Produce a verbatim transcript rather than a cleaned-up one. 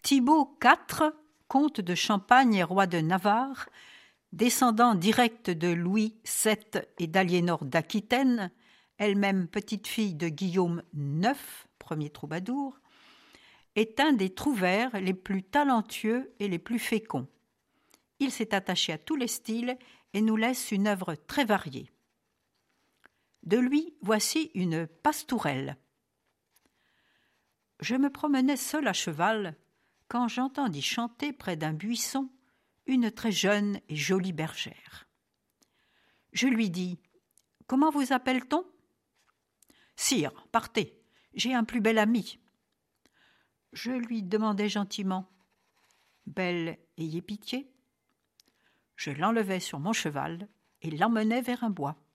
Thibaut quatre, comte de Champagne et roi de Navarre, descendant direct de Louis sept et d'Aliénor d'Aquitaine, elle-même petite-fille de Guillaume neuf, premier troubadour, est un des trouvères les plus talentueux et les plus féconds. Il s'est attaché à tous les styles et nous laisse une œuvre très variée. De lui, voici une pastourelle. Je me promenais seul à cheval quand j'entendis chanter près d'un buisson une très jeune et jolie bergère. Je lui dis « Comment vous appelle-t-on ?»« Sire, partez, j'ai un plus bel ami. » Je lui demandai gentiment « Belle, ayez pitié ?» Je l'enlevai sur mon cheval et l'emmenai vers un bois.